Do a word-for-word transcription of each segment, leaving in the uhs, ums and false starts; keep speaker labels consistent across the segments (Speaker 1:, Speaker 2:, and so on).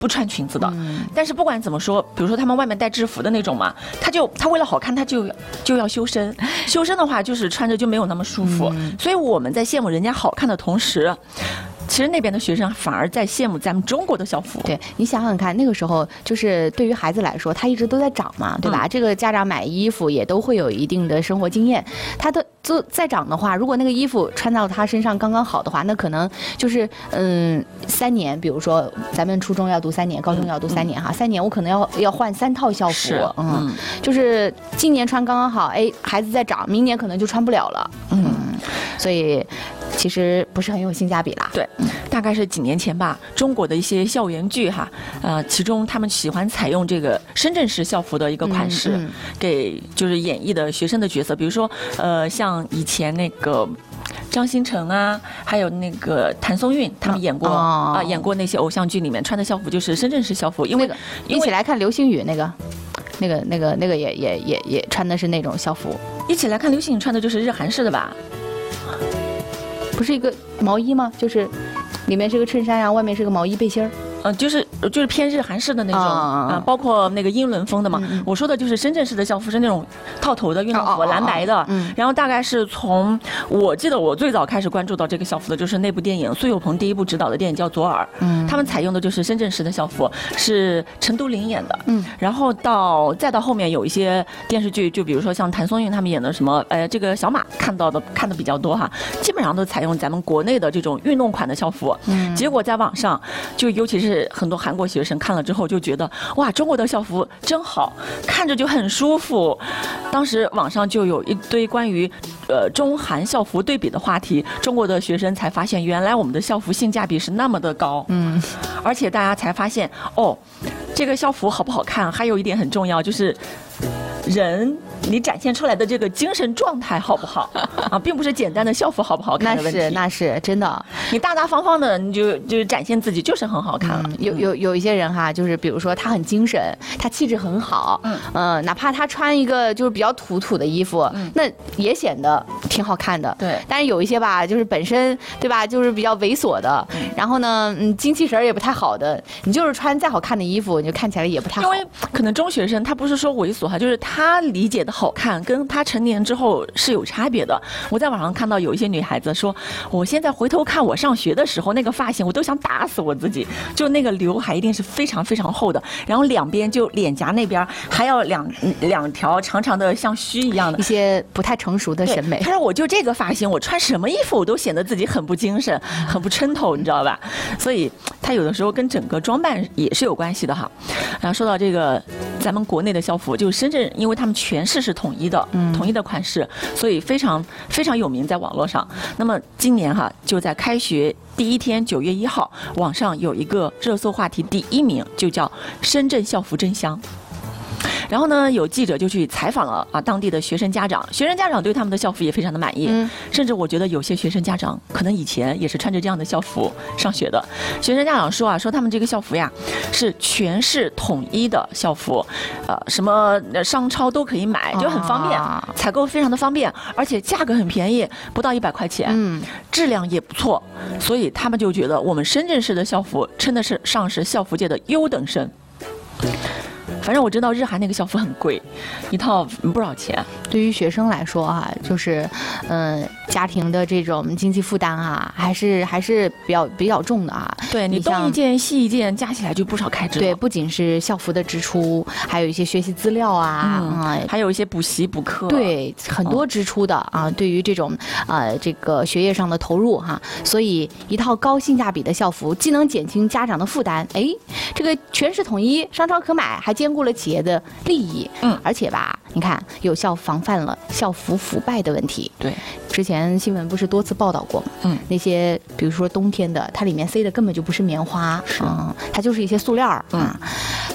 Speaker 1: 不穿裙子的，嗯、但是不管怎么说，比如说他们外面带制服的那种嘛，他就他为了好看，他就就要修身，修身的话就是穿着就没有那么舒服，嗯、所以我们在羡慕人家好看的同时。其实那边的学生反而在羡慕咱们中国的校服。
Speaker 2: 对，你想想看，那个时候就是对于孩子来说，他一直都在长嘛，对吧？嗯、这个家长买衣服也都会有一定的生活经验。他的就再长的话，如果那个衣服穿到他身上刚刚好的话，那可能就是嗯三年，比如说咱们初中要读三年，高中要读三年哈，嗯、三年我可能要要换三套校服，嗯，嗯就是今年穿刚刚好，哎，孩子在长，明年可能就穿不了了，嗯，嗯所以。其实不是很有性价比啦。
Speaker 1: 对，大概是几年前吧，中国的一些校园剧哈，呃，其中他们喜欢采用这个深圳市校服的一个款式，嗯嗯、给就是演绎的学生的角色，比如说呃，像以前那个张新成啊，还有那个谭松韵，他们演过啊、哦呃，演过那些偶像剧里面穿的校服就是深圳市校服，因为、那个、
Speaker 2: 一起来看流星雨那个。那个、那个、那个也也也也穿的是那种校服。
Speaker 1: 一起来看流星雨穿的就是日韩式的吧？
Speaker 2: 不是一个毛衣吗？就是里面是个衬衫呀、啊，外面是个毛衣背心儿。
Speaker 1: 嗯，就是就是偏日韩式的那种啊、呃，包括那个英伦风的嘛。嗯、我说的就是深圳市的校服是那种套头的运动服，蓝白的。哦哦哦然后大概是从我记得我最早开始关注到这个校服的，就是那部电影苏有朋第一部执导的电影叫《左耳》。嗯，他们采用的就是深圳市的校服，是陈都灵演的。嗯，然后到再到后面有一些电视剧，就比如说像谭松韵他们演的什么，呃，这个小马看到的看的比较多哈，基本上都采用咱们国内的这种运动款的校服。嗯，结果在网上就尤其是。很多韩国学生看了之后就觉得哇，中国的校服真好，看着就很舒服。当时网上就有一堆关于呃中韩校服对比的话题，中国的学生才发现原来我们的校服性价比是那么的高。嗯，而且大家才发现哦，这个校服好不好看，还有一点很重要，就是人。你展现出来的这个精神状态好不好啊，并不是简单的校服好不好看的问题。
Speaker 2: 那是那是真的，
Speaker 1: 你大大方方的，你就就展现自己就是很好看了。
Speaker 2: 嗯、有有有一些人哈，就是比如说他很精神，他气质很好，嗯、呃，哪怕他穿一个就是比较土土的衣服，嗯、那也显得挺好看的。
Speaker 1: 对，
Speaker 2: 但是有一些吧，就是本身对吧，就是比较猥琐的，嗯、然后呢，嗯，精气神也不太好的，你就是穿再好看的衣服，你就看起来也不太好。
Speaker 1: 因为可能中学生他不是说猥琐哈，就是他理解的好看跟他成年之后是有差别的。我在网上看到有一些女孩子说，我现在回头看我上学的时候那个发型，我都想打死我自己，就那个刘海一定是非常非常厚的，然后两边就脸颊那边还要两两条长长的像须一样的，
Speaker 2: 一些不太成熟的审美。
Speaker 1: 他说我就这个发型，我穿什么衣服我都显得自己很不精神，很不抻头，你知道吧？所以他有的时候跟整个装扮也是有关系的哈。然后说到这个咱们国内的校服，就深圳，因为他们全市是统一的，嗯、统一的款式，所以非常非常有名在网络上。那么今年哈，就在开学第一天，九月一号，网上有一个热搜话题第一名，就叫深圳校服真香。然后呢，有记者就去采访了啊当地的学生家长，学生家长对他们的校服也非常的满意，嗯、甚至我觉得有些学生家长可能以前也是穿着这样的校服上学的。学生家长说啊，说他们这个校服呀是全市统一的校服，呃，什么商超都可以买，就很方便，啊、采购非常的方便，而且价格很便宜，不到一百块钱，嗯，质量也不错，所以他们就觉得我们深圳市的校服称得是上是校服界的优等生。反正我知道日韩那个校服很贵，一套不少钱。
Speaker 2: 对于学生来说啊，就是，嗯、呃，家庭的这种经济负担啊，还是还是比较比较重的啊。
Speaker 1: 对你东一件西一件，加起来就不少开支。
Speaker 2: 对，不仅是校服的支出，还有一些学习资料啊，
Speaker 1: 嗯，嗯还有一些补习补课。
Speaker 2: 对，很多支出的啊。嗯、对于这种呃这个学业上的投入哈，所以一套高性价比的校服，既能减轻家长的负担，哎，这个全市统一，商超可买，还兼顾了企业的利益。嗯，而且吧，你看有效防范了校服腐败的问题。
Speaker 1: 对，
Speaker 2: 之前新闻不是多次报道过吗？嗯，那些比如说冬天的，它里面塞的根本就不是棉花，嗯，它就是一些塑料啊。嗯，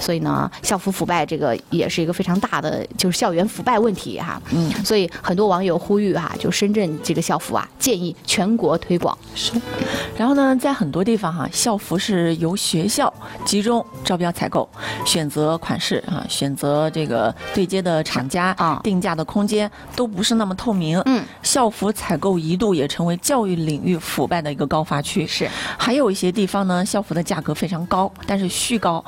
Speaker 2: 所以呢，校服腐败这个也是一个非常大的就是校园腐败问题哈。嗯，所以很多网友呼吁哈，就深圳这个校服啊，建议全国推广。
Speaker 1: 是，然后呢，在很多地方哈，校服是由学校集中招标采购，选择款式啊，选择这个对接的厂家啊，定价的空间都不是那么透明。嗯，校服采购一度也成为教育领域腐败的一个高发区。
Speaker 2: 是，
Speaker 1: 还有一些地方呢，校服的价格非常高，但是虚高，